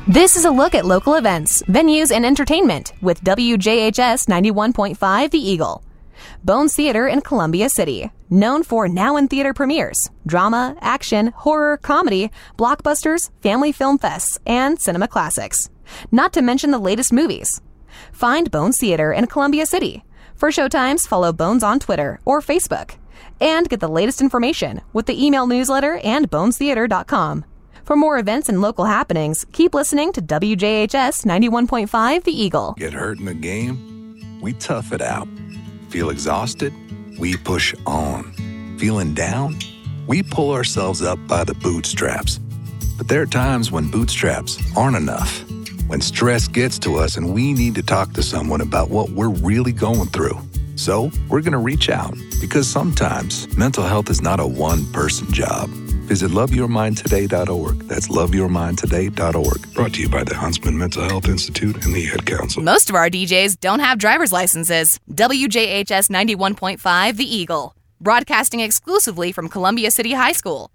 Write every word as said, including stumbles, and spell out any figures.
This is a look at local events, venues, and entertainment with W J H S ninety-one point five The Eagle. Bones Theater in Columbia City, known for now-in-theater premieres, drama, action, horror, comedy, blockbusters, family film fests, and cinema classics. Not to mention the latest movies. Find Bones Theater in Columbia City. For showtimes, follow Bones on Twitter or Facebook. And get the latest information with the email newsletter and bones theater dot com. For more events and local happenings, keep listening to W J H S ninety-one point five The Eagle. Get hurt in the game? We tough it out. Feel exhausted? We push on. Feeling down? We pull ourselves up by the bootstraps. But there are times when bootstraps aren't enough. When stress gets to us and we need to talk to someone about what we're really going through. So we're going to reach out because sometimes mental health is not a one-person job. Visit love your mind today dot org. That's love your mind today dot org. Brought to you by the Huntsman Mental Health Institute and the Ad Council. Most of our D Js don't have driver's licenses. W J H S ninety-one point five The Eagle. Broadcasting exclusively from Columbia City High School.